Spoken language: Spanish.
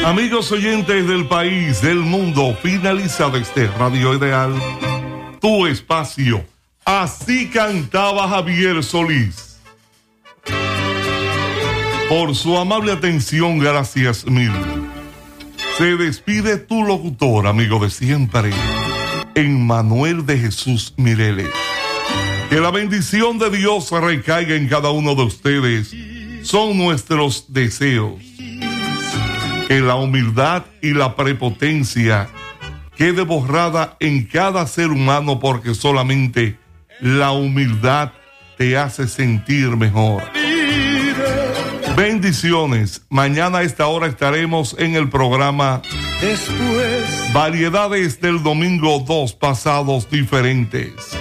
Amigos oyentes del país, del mundo, finaliza desde Radio Ideal tu espacio. Así cantaba Javier Solís. Por su amable atención, gracias mil. Se despide tu locutor, amigo de siempre, Emmanuel de Jesús Mireles. Que la bendición de Dios recaiga en cada uno de ustedes. Son nuestros deseos. Que la humildad y la prepotencia quede borrada en cada ser humano, porque solamente la humildad te hace sentir mejor. Bendiciones. Mañana a esta hora estaremos en el programa Variedades del domingo, 2 pasados diferentes.